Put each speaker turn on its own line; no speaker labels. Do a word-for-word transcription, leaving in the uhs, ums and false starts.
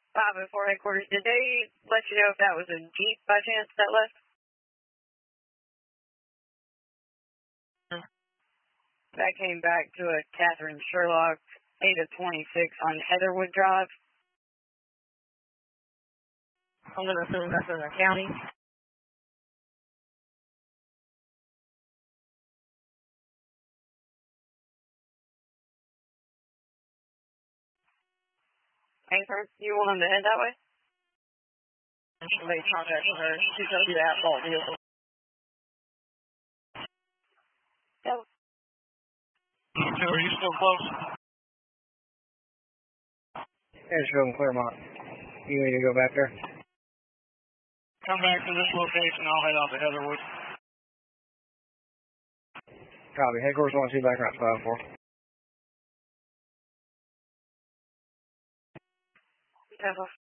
five oh four headquarters, did they let you know if that was a Jeep by chance that left? Hmm. That came back to a Catherine Sherlock, eight of twenty-six on Heatherwood Drive. I'm going to assume that's in the county. Anchor, you want them to head that way? Somebody contact her. She told you that fault deal. Yep.
Are you still close?
Edgefield and Claremont. You need to go back there?
Come back to this location. I'll head out to Heatherwood.
Copy. Headquarters one two, back route five four.
Temple.